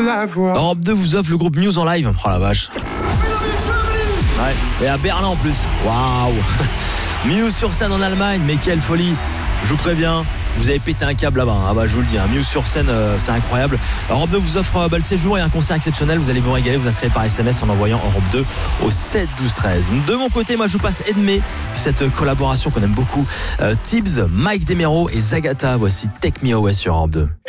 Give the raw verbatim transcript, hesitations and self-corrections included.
la voix. Europe deux vous offre le groupe Muse en live. Oh la vache. Ouais. Et à Berlin en plus. Waouh. Muse sur scène en Allemagne, mais quelle folie. Je vous préviens, vous avez pété un câble là-bas. Ah bah je vous le dis, hein. Muse sur scène, euh, c'est incroyable. Europe deux vous offre euh, bah, le séjour et un concert exceptionnel. Vous allez vous régaler, vous inscrivez par S M S en envoyant Europe deux au sept douze treize. De mon côté, moi je vous passe Edmé, cette collaboration qu'on aime beaucoup. Euh, Tibbs, Mike Demero et Zagata. Voici Take Me Away sur Europe deux.